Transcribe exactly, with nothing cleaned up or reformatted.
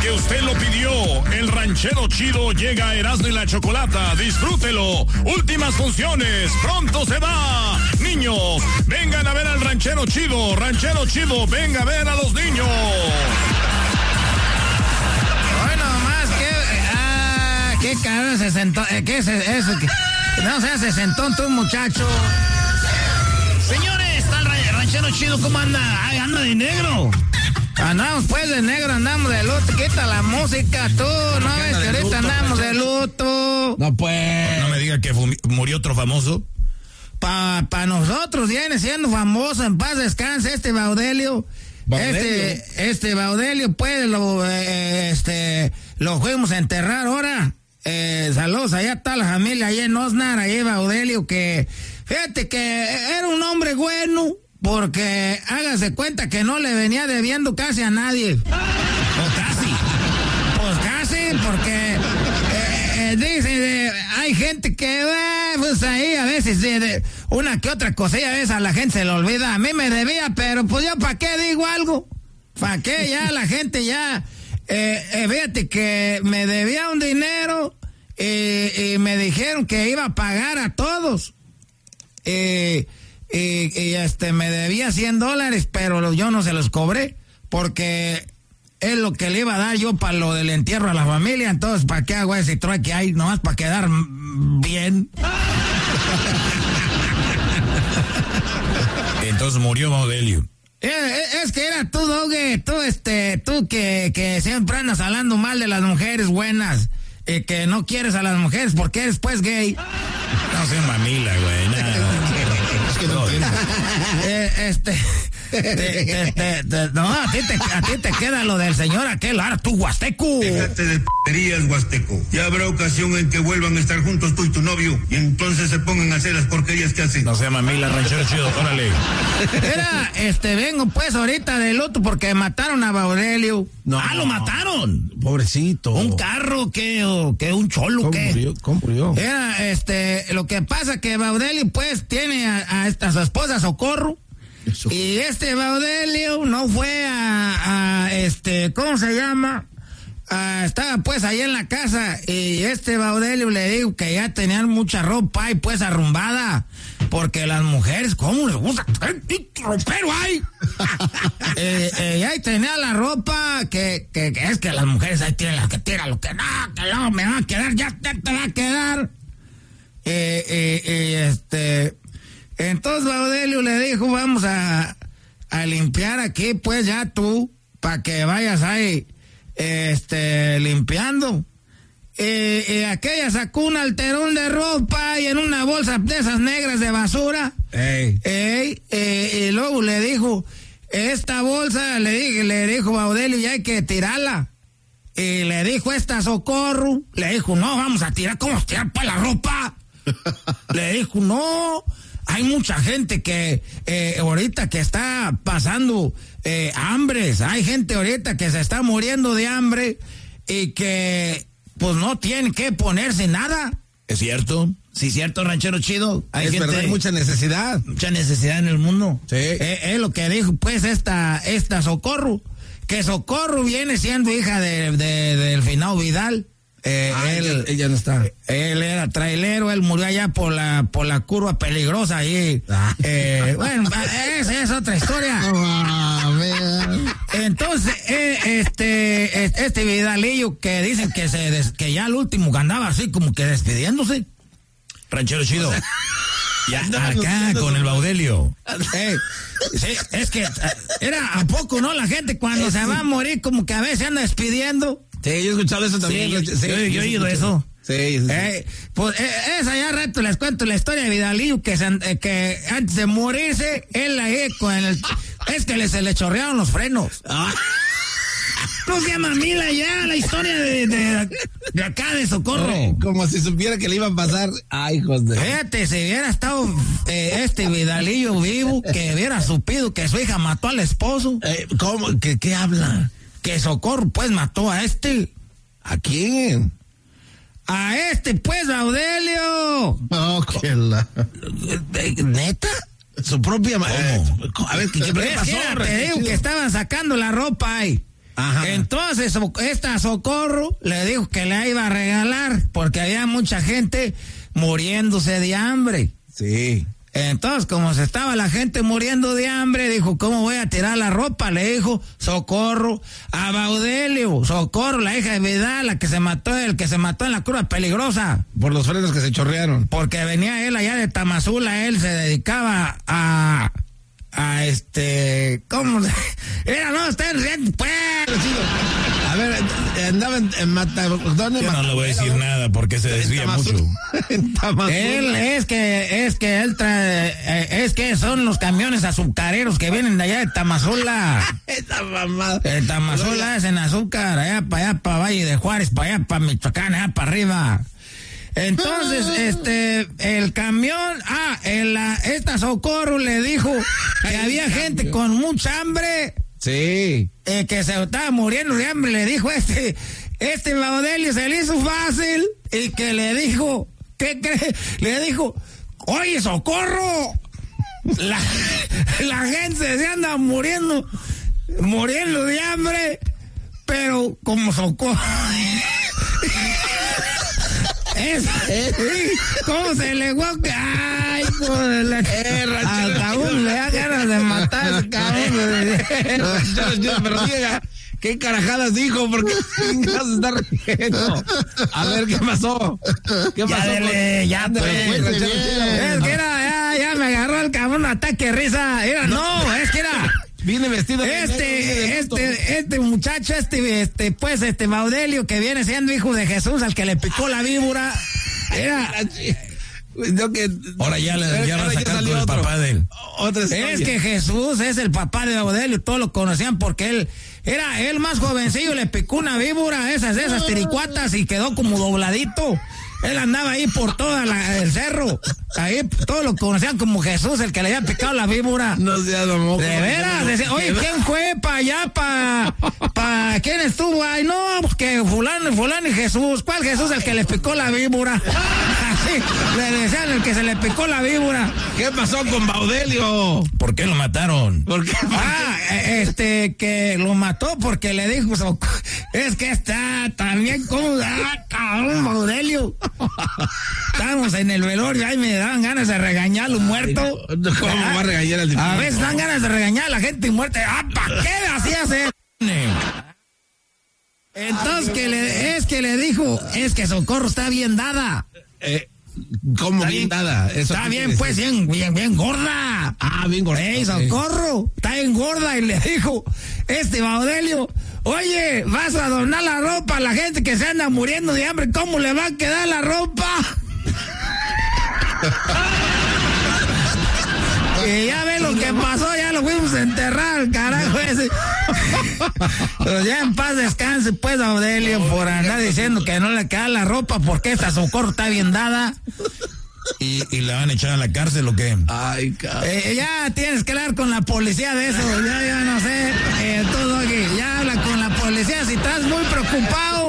porque usted lo pidió. El ranchero chido llega a Erasmo y la Chocolata. Disfrútelo. Últimas funciones. Pronto se va. Niños, vengan a ver al ranchero chido. Ranchero chido, venga a ver a los niños. Bueno, más que... Ah, qué cabrón se sentó. Eh, ¿Qué es eso? No sé, se sentó tú, muchacho. Señores, está el ranchero chido. ¿Cómo anda? Ay, anda de negro. Andamos pues de negro, andamos de luto. Quita la música tú, ¿no ves que ahorita andamos de luto? No pues. No me diga que murió otro famoso. Pa, pa nosotros viene siendo famoso, en paz descanse este Baudelio. Baudelio. Este, este Baudelio, pues, lo, eh, este, lo fuimos a enterrar ahora. Eh, saludos, allá está la familia, allá en Osnar, allá Baudelio, que, fíjate que era un hombre bueno. Porque hágase cuenta que no le venía debiendo casi a nadie. O casi. Pues casi, porque eh, eh, dice, de, hay gente que va, pues ahí a veces de, de una que otra cosilla, a veces a la gente se le olvida. A mí me debía, pero pues yo ¿para qué digo algo? ¿Para qué? Ya la gente ya, eh, eh, fíjate que me debía un dinero y, y me dijeron que iba a pagar a todos. Eh... Y, y este me debía cien dólares, pero yo no se los cobré porque es lo que le iba a dar yo para lo del entierro a la familia. Entonces, ¿para qué hago ese trueque ahí? Nomás para quedar bien. Entonces murió Baudelio. Es, es que era tú, Doge, tú, este, tú que, que siempre andas hablando mal de las mujeres buenas. Y que no quieres a las mujeres porque eres pues gay. No seas mamila, güey. Nada. Es que no entiendo. eh, este, te, te, te, te, no, a ti, te, a ti te queda lo del señor aquel, ahora tú, Huasteco. Déjate de p***erías, Huasteco. Ya habrá ocasión en que vuelvan a estar juntos tú y tu novio y entonces se pongan a hacer las porquerías que hacen. No seas mamila, ranchero chido, órale. Era, este, vengo pues ahorita de luto porque mataron a Baudelio. No. Ah, lo mataron. Pobrecito. Un carro, ¿qué? O, ¿qué? ¿Un cholo, ¿Cómo qué? murió? ¿Cómo murió? Era, este, lo que pasa que Baudelio, pues, tiene a, a esta, su esposa Socorro. Eso. Y este Baudelio no fue a, a, este, ¿cómo se llama? A, estaba, pues, ahí en la casa. Y este Baudelio le dijo que ya tenían mucha ropa y, pues, arrumbada. Porque las mujeres, ¿cómo les gusta? ¡Ropero hay! eh, eh, ahí tenía la ropa que, que, que es que las mujeres ahí tienen las que tiran lo que no, que no, me va a quedar, ya te, te va a quedar. Eh, eh, eh, este, entonces Baudelio le dijo, vamos a, a limpiar aquí, pues ya tú, para que vayas ahí, este, limpiando. Eh, eh, aquella sacó un alterón de ropa y en una bolsa de esas negras de basura. Ey. Ey, eh, y luego le dijo, esta bolsa, le dije, le dijo Baudelio, ya hay que tirarla. Y le dijo esta Socorro, le dijo, no, vamos a tirar, ¿cómo tirar para la ropa? Le dijo, no, hay mucha gente que eh, ahorita que está pasando eh, hambres, hay gente ahorita que se está muriendo de hambre y que pues no tiene que ponerse nada. ¿Es cierto? Sí, cierto, ranchero chido. Hay es gente, verdad, hay mucha necesidad. Mucha necesidad en el mundo. Sí. Eh, es lo que dijo, pues, esta, esta Socorro. Que Socorro viene siendo hija de, de, del Finao Vidal. Eh, ah, él, ella, ella no está. Él era trailero, él murió allá por la, por la curva peligrosa ahí. Ah. Eh, bueno, esa es otra historia. Oh, Entonces, eh, este, este Vidalillo que dicen que se des, que ya al último andaba así como que despidiéndose. Ranchero chido. Ya acá con el Baudelio. Eh, sí, es que era a poco, ¿no? La gente cuando eh, se sí. va a morir como que a veces anda despidiendo. Sí, yo he escuchado eso también. Sí, sí, yo, yo, yo he oído eso. Sí, sí, sí. Eh, pues eh, esa ya rato les cuento la historia de Vidalillo que, se, eh, que antes de morirse, él ahí con el... Es que le, se le chorrearon los frenos. Ah. No se llama Mila ya, la historia de, de, de acá de Socorro. Ay, como si supiera que le iba a pasar. Ay, hijos de... Fíjate, si hubiera estado eh, este Vidalillo vivo, que hubiera supido que su hija mató al esposo. Eh, ¿Cómo? ¿Qué, qué habla? Que Socorro, pues, mató a este. ¿A quién? A este, pues, Baudelio. Oh, qué la... ¿Neta? Su propia... Eh, a ver, ¿qué, qué pasó? Te digo que estaban sacando la ropa ahí. Ajá. Entonces, esta Socorro le dijo que le iba a regalar porque había mucha gente muriéndose de hambre. Sí. Entonces, como se estaba la gente muriendo de hambre, dijo, ¿cómo voy a tirar la ropa? Le dijo Socorro a Baudelio. Socorro, la hija de Vidal, la que se mató, el que se mató en la curva peligrosa. Por los frenos que se chorrearon. Porque venía él allá de Tamazula, él se dedicaba a... a este... ¿Cómo se...? Era, no, está en... Pues... A ver, andaba en, en Mata... ¿Dónde? Yo no le voy a decir nada porque se desvía mucho. En Tamazula. Él es que, es que él trae, eh, es que son los camiones azucareros que vienen de allá de Tamazula. Esa mamada. El Tamazula es en azúcar, allá para allá, para Valle de Juárez, para allá, para Michoacán, allá para arriba. Entonces, este, el camión, ah, el, la, esta Socorro le dijo que había gente con mucha hambre. Sí. Eh, que se estaba muriendo de hambre, le dijo este, este Baudelio se le hizo fácil y que le dijo, ¿qué crees? Le dijo, oye, Socorro, la, la gente se anda muriendo, muriendo de hambre, pero como Socorro. Es, ¿cómo se le guaca? Ay, joder, la hasta uno le da ganas de matar a ese cabrón. Pero llega, ¿qué carajadas dijo? Porque chingados se está riendo. A ver, ¿qué pasó? ¿Qué ya pasó? Dele, ya, pues. Es que era, ya, ya me agarró el cabrón un ataque de risa. Era, no, es que era. Viene vestido de Este, negro, este, este muchacho, este, este, pues, este Baudelio, que viene siendo hijo de Jesús, al que le picó la víbora, era... No, que, ahora ya le ya va a sacar con el otro. papá de él. Otra es que Jesús es el papá de Baudelio, todos lo conocían porque él era el más jovencillo, le picó una víbora, esas, esas tiricuatas, y quedó como dobladito. Él andaba ahí por todo el cerro. Ahí todos lo conocían como Jesús, el que le había picado la víbora. No seas mamón. De veras. Decía, oye, ¿quién fue para allá? ¿Para pa, quién estuvo ahí? No, pues que fulano, fulano y Jesús. ¿Cuál Jesús? El que le picó la víbora. Así le decían el que se le picó la víbora. ¿Qué pasó con Baudelio? ¿Por qué lo mataron? ¿Por qué? Ah, este, que lo mató porque le dijo, es que está también como, ah, cabrón, Baudelio. Estábamos en el velorio, ahí me daban ganas de regañar a los muertos. ¿Cómo va a regañar al A veces dan ganas de regañar a la gente muerta. Ah, ¿para qué hacías eso? Entonces, que le, es que le dijo, es que Socorro está bien dada. Eh, ¿Cómo bien dada? Eso está bien, pues, bien, bien, bien gorda. Ah, bien gorda. Ey, Socorro, está bien gorda. Y le dijo, este Baudelio, oye, vas a donar la ropa a la gente que se anda muriendo de hambre. ¿Cómo le va a quedar la ropa? Y ya ve lo que pasó, ya lo fuimos a enterrar, carajo ese. Pero ya en paz descanse, pues, Baudelio, por andar diciendo que no le queda la ropa porque esta Socorro está bien dada. ¿Y, y la van a echar a la cárcel o qué? Ay, cabrón. Eh, ya tienes que hablar con la policía de eso, ya, ya no sé, eh, todo aquí, ya habla con la policía si estás muy preocupado.